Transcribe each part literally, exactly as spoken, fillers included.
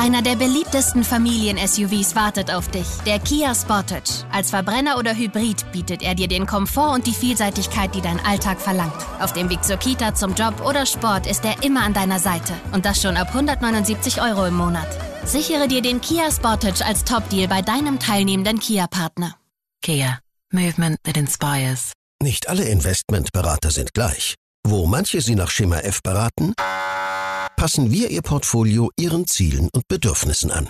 Einer der beliebtesten Familien-S U Vs wartet auf dich, der Kia Sportage. Als Verbrenner oder Hybrid bietet er dir den Komfort und die Vielseitigkeit, die dein Alltag verlangt. Auf dem Weg zur Kita, zum Job oder Sport ist er immer an deiner Seite. Und das schon ab hundertneunundsiebzig Euro im Monat. Sichere dir den Kia Sportage als Top-Deal bei deinem teilnehmenden Kia-Partner. Kia. Movement that inspires. Nicht alle Investmentberater sind gleich. Wo manche Sie nach Schema F beraten, passen wir Ihr Portfolio Ihren Zielen und Bedürfnissen an.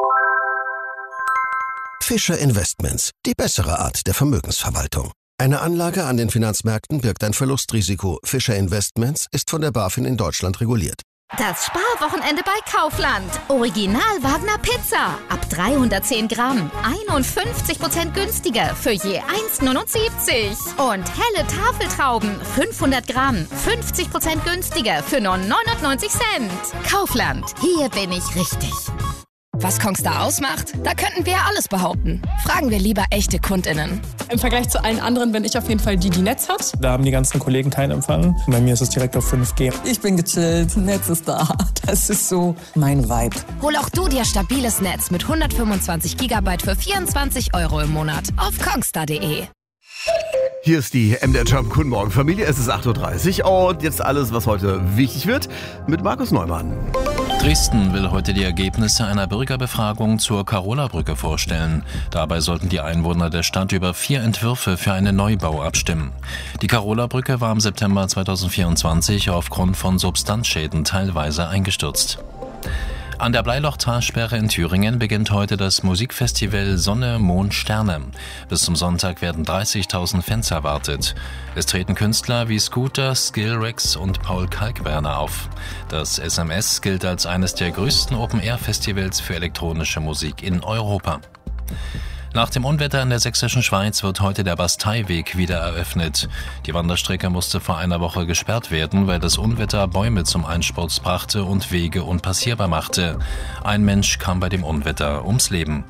Fischer Investments, die bessere Art der Vermögensverwaltung. Eine Anlage an den Finanzmärkten birgt ein Verlustrisiko. Fischer Investments ist von der BaFin in Deutschland reguliert. Das Sparwochenende bei Kaufland. Original Wagner Pizza. Ab dreihundertzehn Gramm. einundfünfzig Prozent günstiger für je eins Komma neunundsiebzig. Und helle Tafeltrauben. fünfhundert Gramm. fünfzig Prozent günstiger für nur neunundneunzig Cent. Kaufland. Hier bin ich richtig. Was Kongstar ausmacht? Da könnten wir alles behaupten. Fragen wir lieber echte KundInnen. Im Vergleich zu allen anderen bin ich auf jeden Fall die, die Netz hat. Da haben die ganzen Kollegen keinen Empfang. Bei mir ist es direkt auf fünf G. Ich bin gechillt, Netz ist da. Das ist so mein Vibe. Hol auch du dir stabiles Netz mit hundertfünfundzwanzig Gigabyte für vierundzwanzig Euro im Monat auf kongstar punkt de. Hier ist die M D R Jump. Guten Morgen, Familie. Es ist acht Uhr dreißig und jetzt alles, was heute wichtig wird, mit Markus Neumann. Dresden will heute die Ergebnisse einer Bürgerbefragung zur Karola-Brücke vorstellen. Dabei sollten die Einwohner der Stadt über vier Entwürfe für einen Neubau abstimmen. Die Karola-Brücke war im September zweitausendvierundzwanzig aufgrund von Substanzschäden teilweise eingestürzt. An der Bleilochtalsperre in Thüringen beginnt heute das Musikfestival Sonne, Mond, Sterne. Bis zum Sonntag werden dreißigtausend Fans erwartet. Es treten Künstler wie Scooter, Skillrex und Paul Kalkbrenner auf. Das S M S gilt als eines der größten Open-Air-Festivals für elektronische Musik in Europa. Nach dem Unwetter in der sächsischen Schweiz wird heute der Basteiweg wieder eröffnet. Die Wanderstrecke musste vor einer Woche gesperrt werden, weil das Unwetter Bäume zum Einsturz brachte und Wege unpassierbar machte. Ein Mensch kam bei dem Unwetter ums Leben.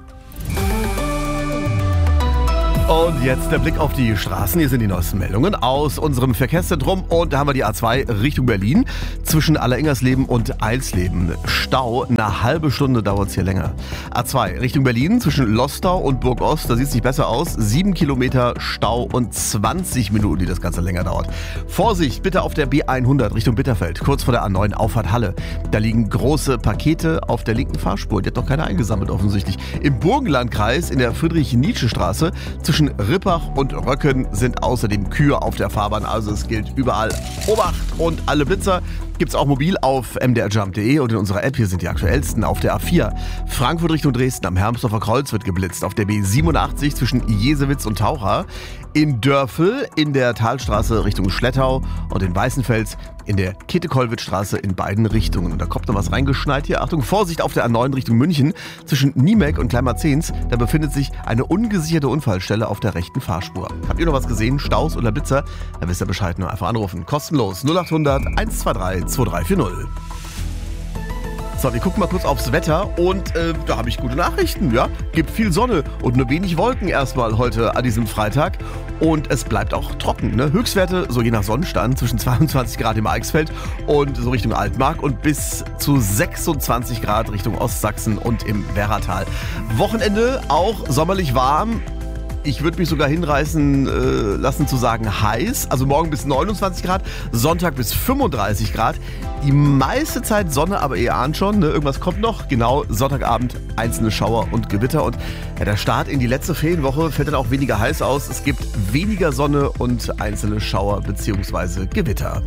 Und jetzt der Blick auf die Straßen. Hier sind die neuesten Meldungen aus unserem Verkehrszentrum. Und da haben wir die A zwei Richtung Berlin. Zwischen Alleringhersleben und Eilsleben. Stau, eine halbe Stunde dauert es hier länger. A zwei Richtung Berlin zwischen Lostau und Burgost. Da sieht es nicht besser aus. Sieben Kilometer Stau und zwanzig Minuten, die das Ganze länger dauert. Vorsicht bitte auf der B hundert Richtung Bitterfeld. Kurz vor der A neun Auffahrt Halle. Da liegen große Pakete auf der linken Fahrspur. Die hat noch keiner eingesammelt offensichtlich. Im Burgenlandkreis in der Friedrich-Nietzsche-Straße zwischen Rippach und Röcken sind außerdem Kühe auf der Fahrbahn, also es gilt überall Obacht. Und alle Blitzer gibt's auch mobil auf m d r jump punkt de und in unserer App. Hier sind die aktuellsten. Auf der A vier Frankfurt Richtung Dresden am Hermsdorfer Kreuz wird geblitzt. Auf der B siebenundachtzig zwischen Jesewitz und Taucher. In Dörfel in der Talstraße Richtung Schlettau und in Weißenfels in der Käthe-Kollwitz-Straße in beiden Richtungen. Und da kommt noch was reingeschneit hier. Achtung, Vorsicht auf der A neun Richtung München. Zwischen Niemek und Kleinmarzens, da befindet sich eine ungesicherte Unfallstelle auf der rechten Fahrspur. Habt ihr noch was gesehen? Staus oder Blitzer? Dann wisst ihr Bescheid, nur einfach anrufen. Kostenlos null achthundert eins zwei drei zwei drei vier null. So, wir gucken mal kurz aufs Wetter und äh, da habe ich gute Nachrichten, ja. Gibt viel Sonne und nur wenig Wolken erstmal heute an diesem Freitag. Und es bleibt auch trocken, ne? Höchstwerte, so je nach Sonnenstand, zwischen zweiundzwanzig Grad im Eichsfeld und so Richtung Altmark und bis zu sechsundzwanzig Grad Richtung Ostsachsen und im Werratal. Wochenende auch sommerlich warm. Ich würde mich sogar hinreißen äh, lassen zu sagen heiß. Also morgen bis neunundzwanzig Grad, Sonntag bis fünfunddreißig Grad. Die meiste Zeit Sonne, aber ihr ahnt schon, ne? Irgendwas kommt noch. Genau, Sonntagabend einzelne Schauer und Gewitter. Und ja, der Start in die letzte Ferienwoche fällt dann auch weniger heiß aus. Es gibt weniger Sonne und einzelne Schauer bzw. Gewitter.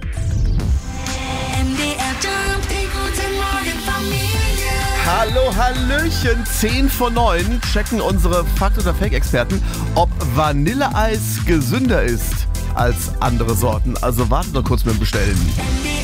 Hallo, Hallöchen, zehn vor neun checken unsere Fakt- oder Fake-Experten, ob Vanilleeis gesünder ist als andere Sorten. Also wartet noch kurz mit dem Bestellen.